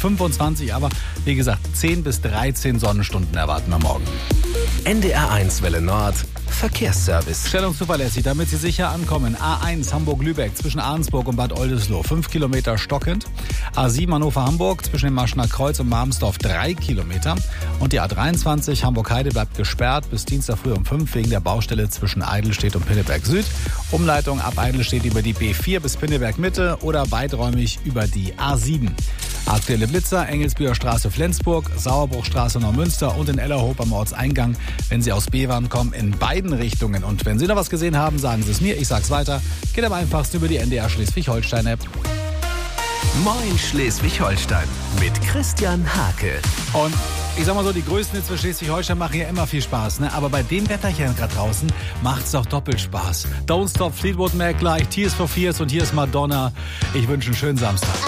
25, aber wie gesagt, 10 bis 13 Sonnenstunden erwarten wir morgen. NDR1 Welle Nord, Verkehrsservice. Stellung zuverlässig, damit Sie sicher ankommen. A1 Hamburg-Lübeck zwischen Ahrensburg und Bad Oldesloe 5 Kilometer stockend. A7 Hannover-Hamburg zwischen dem Maschener Kreuz und Marmsdorf 3 Kilometer. Und die A23 Hamburg-Heide bleibt gesperrt bis Dienstag früh um 5 wegen der Baustelle zwischen Eidelstedt und Pinneberg Süd. Umleitung ab Eidelstedt über die B4 bis Pinneberg Mitte oder weiträumig über die A7. Aktuelle Blitzer, Engelsbüher Straße Flensburg, Sauerbruchstraße Neumünster und in Ellerhoop am Ortseingang, wenn Sie aus Bevern kommen, in beiden Richtungen. Und wenn Sie noch was gesehen haben, sagen Sie es mir, ich sag's weiter. Geht am einfachsten über die NDR Schleswig-Holstein-App. Moin Schleswig-Holstein mit Christian Hake. Und ich sag mal so, die größten Hits für Schleswig-Holstein machen ja immer viel Spaß, ne? Aber bei dem Wetterchen gerade draußen macht's doch doppelt Spaß. Don't Stop, Fleetwood Mac gleich, Tears for Fears und hier ist Madonna. Ich wünsche einen schönen Samstag.